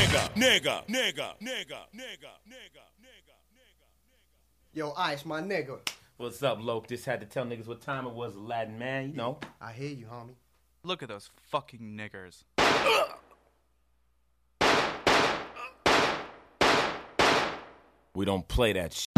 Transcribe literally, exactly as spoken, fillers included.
nigga, nigga, nigga, nigga, nigga, nigga, nigga, nigga. Yo, Ice, my nigga. What's up, Loke? Just had to tell niggas what time it was, Aladdin, man. You know. I hear you, homie. Look at those fucking niggers. We don't play that shit.